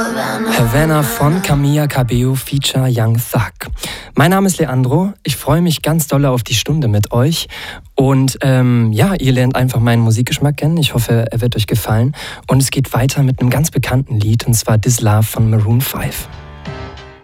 Havana von Camila Cabello feature Young Thug. Mein Name ist Leandro. Ich freue mich ganz doll auf die Stunde mit euch. Und ihr lernt einfach meinen Musikgeschmack kennen. Ich hoffe, er wird euch gefallen. Und es geht weiter mit einem ganz bekannten Lied, und zwar This Love von Maroon 5.